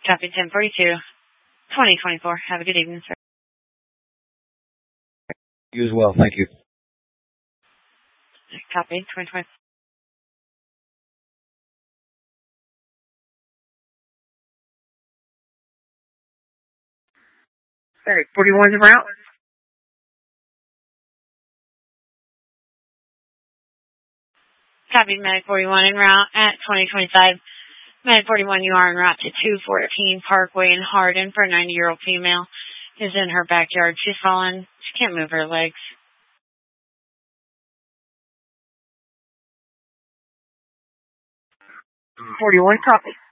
Copy 1042, 2024. Have a good evening, sir. You as well. Thank you. Copy 2024. Sorry, 41's en route. Copy Medic 41 en route at 2025. Medic 41, you are en route to 214 Parkway in Hardin for a 90-year-old female. Is in her backyard. She's fallen. She can't move her legs. 41, copy.